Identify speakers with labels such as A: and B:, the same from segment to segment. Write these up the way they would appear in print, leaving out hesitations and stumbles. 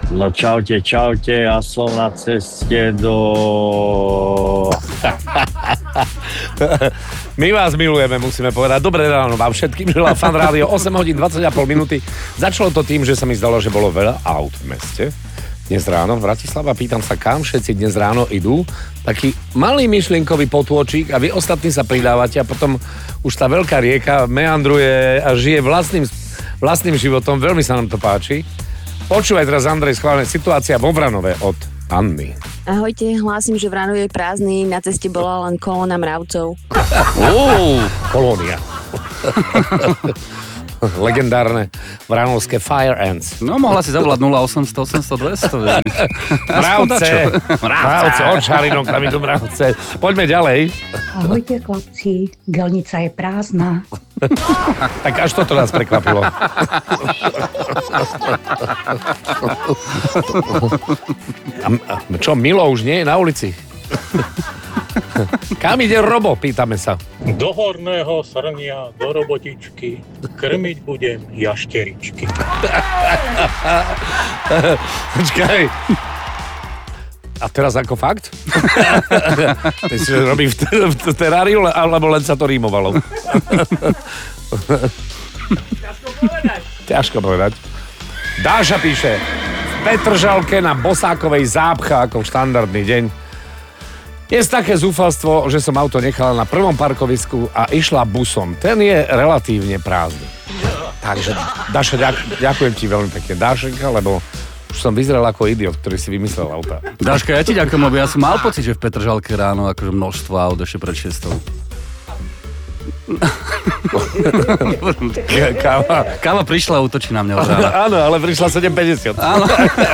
A: No čaute, ja som na ceste do...
B: My vás milujeme, musíme povedať. Dobré ráno vám všetkým, želá Fan Rádio, 8 hodín 20,5 minúty. Začalo to tým, že sa mi zdalo, že bolo veľa aut v meste. Dnes ráno v Bratislava, pýtam sa, kam všetci dnes ráno idú. Taký malý myšlienkový potôčik a vy ostatní sa pridávate a potom už tá veľká rieka meandruje a žije vlastným životom. Veľmi sa nám to páči. Počúvaj teraz, Andrej, schválne, situácia vo Vranove od Anny.
C: Ahojte, hlásim, že Vranov je prázdny, na ceste bola len kolóna mravcov.
B: Kolónia. Legendárne vranovské Fire Ants.
D: No, mohla si zavolať 0800 800 200.
B: Mravce, od Šarinok, tam idú mravce. Poďme ďalej.
E: Ahojte, chlapci, Gelnica je prázdna.
B: Tak až toto nás prekvapilo. Čo, Milo už nie je na ulici? Kam ide Robo, pýtame sa.
F: Do horného srnia, do robotičky, krmiť budem jašteričky.
B: Počkaj. A teraz ako fakt? Myslíš, že robí v teráriu, alebo len sa to rímovalo? Ťažko povedať. Dáša píše, v Petržalke na Bosákovej zápcha ako štandardný deň. Je také zúfalstvo, že som auto nechala na prvom parkovisku a išla busom. Ten je relatívne prázdny. Takže, Dáša, ďakujem ti veľmi pekne, Dášenka, lebo už som vyzeral ako idiot, ktorý si vymyslel auta.
D: Dáška, ja ti ďakujem, lebo ja som mal pocit, že v Petržalke ráno akože množstvo aut ešte pred 6. Káva prišla a útočí na mňa od rána.
B: Áno, ale prišla 7:50.
D: Áno.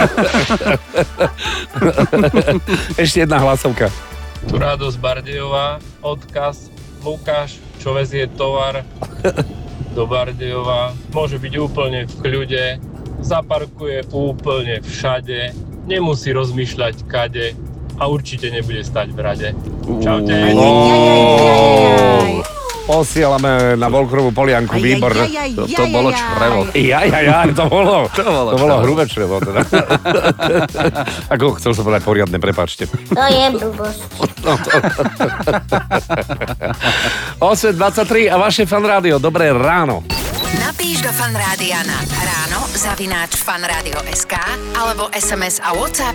B: Ešte jedna hlasovka.
G: Tu Radosť Bardejová, odkaz Lukáš, čo vezie tovar do Bardejova, môže byť úplne v kľude, zaparkuje úplne všade, nemusí rozmýšľať kade a určite nebude stať v rade. Čaute.
B: Posielame na Volkrovú polianku, výborné.
D: To bolo črevo.
B: To bolo hrubé črevo. Teda. Ako chcel som povedať poriadne, prepáčte.
H: To je blbosť.
B: 8:23 a vaše Fan Rádio, dobré ráno.
I: Napíš do Fan Rádia na ráno @fanradio.sk alebo SMS a WhatsApp